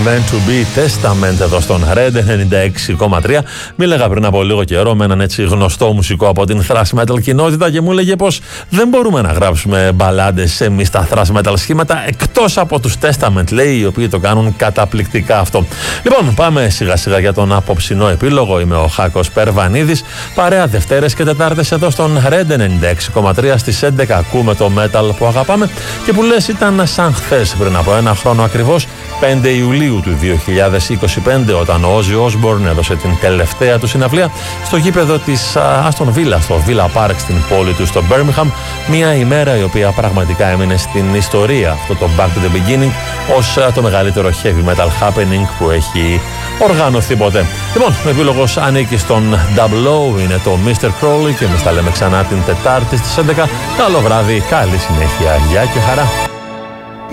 Meant to be Testament εδώ στον Red 96,3. Μίλαγα πριν από λίγο καιρό με έναν έτσι γνωστό μουσικό από την thrash metal κοινότητα και μου έλεγε πως δεν μπορούμε να γράψουμε μπαλάντες εμείς τα thrash metal σχήματα εκτός από τους Testament, λέει, οι οποίοι το κάνουν καταπληκτικά αυτό. Λοιπόν, πάμε σιγά σιγά για τον απόψινό επίλογο. Είμαι ο Χάκος Περβανίδης. Παρέα Δευτέρες και Τετάρτες εδώ στον Red 96,3 στις 11 ακούμε το metal που αγαπάμε και που λες ήταν σαν χθες πριν από ένα χρόνο ακριβώς, 5 Ιουλίου του 2025, όταν ο Ozzy Osbourne έδωσε την τελευταία του συναυλία στο γήπεδο της Aston Villa, στο Villa Park στην πόλη του στο Birmingham, μια ημέρα η οποία πραγματικά έμεινε στην ιστορία, αυτό το Back to the Beginning, ως το μεγαλύτερο heavy metal happening που έχει οργανωθεί ποτέ. Λοιπόν, ο επίλογος ανήκει στον Double O, είναι το Mr. Crowley και εμείς τα λέμε ξανά την Τετάρτη στις 11. Καλό βράδυ, καλή συνέχεια, γεια και χαρά.